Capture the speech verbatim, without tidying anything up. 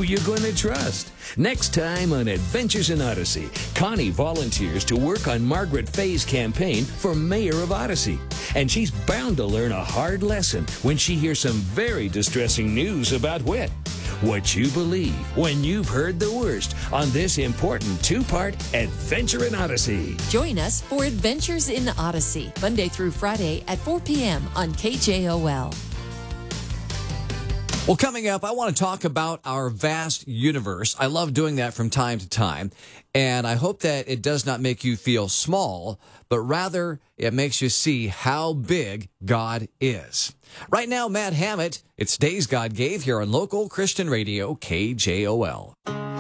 who you going to trust? Next time on Adventures in Odyssey, Connie volunteers to work on Margaret Fay's campaign for mayor of Odyssey. And she's bound to learn a hard lesson when she hears some very distressing news about Whit. What you believe when you've heard the worst on this important two-part Adventure in Odyssey. Join us for Adventures in Odyssey, Monday through Friday at four p.m. on K J O L. Well, coming up, I want to talk about our vast universe. I love doing that from time to time, and I hope that it does not make you feel small, but rather it makes you see how big God is. Right now, Matt Hammett, it's Days God Gave here on local Christian radio K J O L.